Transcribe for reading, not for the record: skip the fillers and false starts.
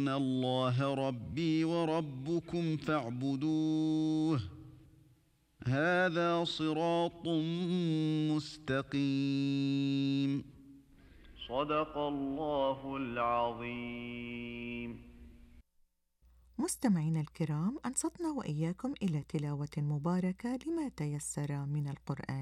إن الله ربي وربكم فاعبدوه هذا صراط مستقيم. صدق الله العظيم. مستمعينا الكرام، أنصتنا وإياكم إلى تلاوة مباركة لما تيسر من القرآن.